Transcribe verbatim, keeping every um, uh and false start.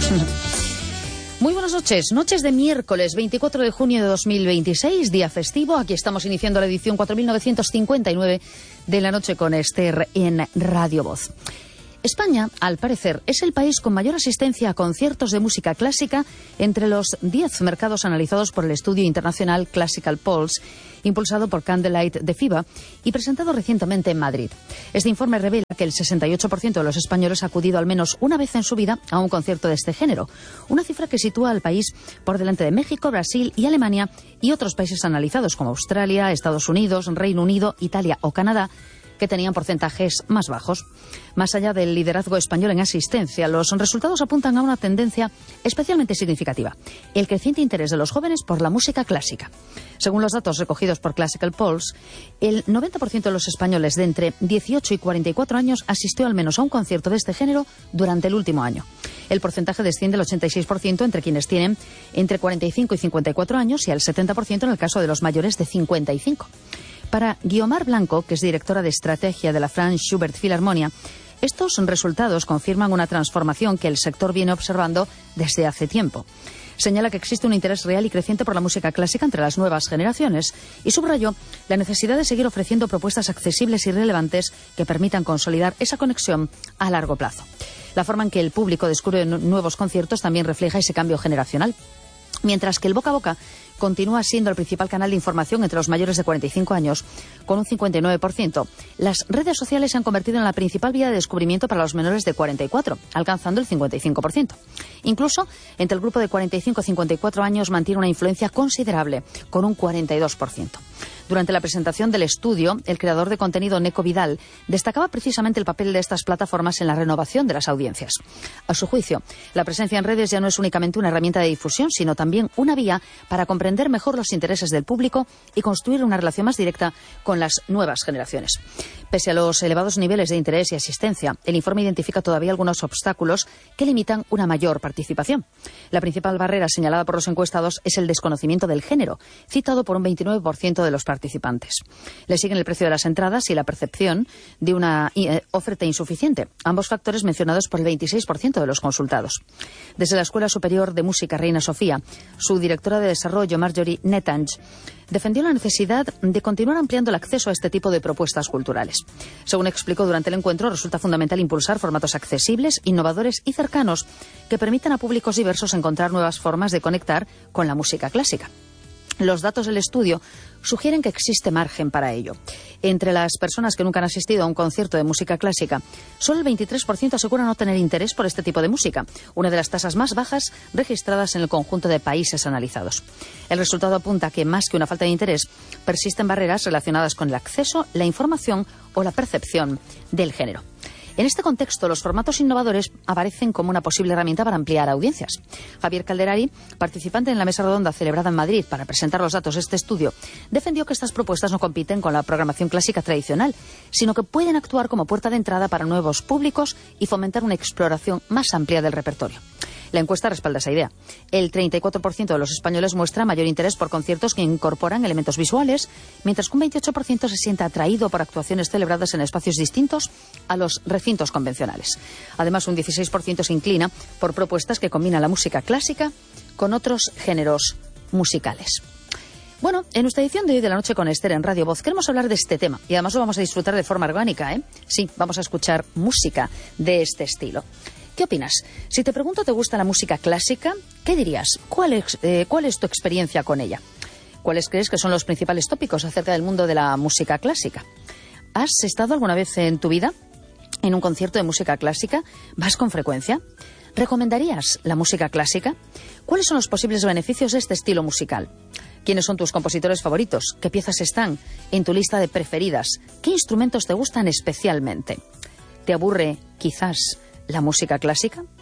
Muy buenas noches, noches de miércoles veinticuatro de junio de dos mil veintiséis, día festivo. Aquí estamos iniciando la edición cuatro mil novecientos cincuenta y nueve de La Noche con Esther en Radio Voz. España, al parecer, es el país con mayor asistencia a conciertos de música clásica entre los diez mercados analizados por el estudio internacional Classical Pulse, impulsado por Candlelight de FIBA y presentado recientemente en Madrid. Este informe revela que el sesenta y ocho por ciento de los españoles ha acudido al menos una vez en su vida a un concierto de este género, una cifra que sitúa al país por delante de México, Brasil y Alemania y otros países analizados como Australia, Estados Unidos, Reino Unido, Italia o Canadá, que tenían porcentajes más bajos. Más allá del liderazgo español en asistencia, los resultados apuntan a una tendencia especialmente significativa: el creciente interés de los jóvenes por la música clásica. Según los datos recogidos por Classical Pulse, el noventa por ciento de los españoles de entre dieciocho y cuarenta y cuatro años asistió al menos a un concierto de este género durante el último año. El porcentaje desciende al ochenta y seis por ciento entre quienes tienen entre cuarenta y cinco y cincuenta y cuatro años y al setenta por ciento en el caso de los mayores de cincuenta y cinco. Para Guiomar Blanco, que es directora de estrategia de la Franz Schubert Philharmonia, estos resultados confirman una transformación que el sector viene observando desde hace tiempo. Señala que existe un interés real y creciente por la música clásica entre las nuevas generaciones y subrayó la necesidad de seguir ofreciendo propuestas accesibles y relevantes que permitan consolidar esa conexión a largo plazo. La forma en que el público descubre nuevos conciertos también refleja ese cambio generacional. Mientras que el boca a boca continúa siendo el principal canal de información entre los mayores de cuarenta y cinco años, con un cincuenta y nueve por ciento, las redes sociales se han convertido en la principal vía de descubrimiento para los menores de cuarenta y cuatro, alcanzando el cincuenta y cinco por ciento. Incluso, entre el grupo de cuarenta y cinco a cincuenta y cuatro años mantiene una influencia considerable, con un cuarenta y dos por ciento. Durante la presentación del estudio, el creador de contenido Neco Vidal destacaba precisamente el papel de estas plataformas en la renovación de las audiencias. A su juicio, la presencia en redes ya no es únicamente una herramienta de difusión, sino también una vía para comprender mejor los intereses del público y construir una relación más directa con las nuevas generaciones. Pese a los elevados niveles de interés y asistencia, el informe identifica todavía algunos obstáculos que limitan una mayor participación. La principal barrera señalada por los encuestados es el desconocimiento del género, citado por un veintinueve por ciento de los participantes. participantes. Le siguen el precio de las entradas y la percepción de una eh, oferta insuficiente, ambos factores mencionados por el veintiséis por ciento de los consultados. Desde la Escuela Superior de Música Reina Sofía, su directora de desarrollo, Marjorie Netange, defendió la necesidad de continuar ampliando el acceso a este tipo de propuestas culturales. Según explicó durante el encuentro, resulta fundamental impulsar formatos accesibles, innovadores y cercanos que permitan a públicos diversos encontrar nuevas formas de conectar con la música clásica. Los datos del estudio sugieren que existe margen para ello. Entre las personas que nunca han asistido a un concierto de música clásica, solo el veintitrés por ciento asegura no tener interés por este tipo de música, una de las tasas más bajas registradas en el conjunto de países analizados. El resultado apunta que, más que una falta de interés, persisten barreras relacionadas con el acceso, la información o la percepción del género. En este contexto, los formatos innovadores aparecen como una posible herramienta para ampliar audiencias. Javier Calderari, participante en la mesa redonda celebrada en Madrid para presentar los datos de este estudio, defendió que estas propuestas no compiten con la programación clásica tradicional, sino que pueden actuar como puerta de entrada para nuevos públicos y fomentar una exploración más amplia del repertorio. La encuesta respalda esa idea. El treinta y cuatro por ciento de los españoles muestra mayor interés por conciertos que incorporan elementos visuales, mientras que un veintiocho por ciento se siente atraído por actuaciones celebradas en espacios distintos a los recintos convencionales. Además, un dieciséis por ciento se inclina por propuestas que combinan la música clásica con otros géneros musicales. Bueno, en nuestra edición de hoy de La Noche con Esther en Radio Voz queremos hablar de este tema y además lo vamos a disfrutar de forma orgánica, ¿eh? Sí, vamos a escuchar música de este estilo. ¿Qué opinas? Si te pregunto, ¿te gusta la música clásica? ¿Qué dirías? ¿Cuál es, eh, ¿Cuál es tu experiencia con ella? ¿Cuáles crees que son los principales tópicos acerca del mundo de la música clásica? ¿Has estado alguna vez en tu vida en un concierto de música clásica? ¿Vas con frecuencia? ¿Recomendarías la música clásica? ¿Cuáles son los posibles beneficios de este estilo musical? ¿Quiénes son tus compositores favoritos? ¿Qué piezas están en tu lista de preferidas? ¿Qué instrumentos te gustan especialmente? ¿Te aburre, quizás, la música clásica?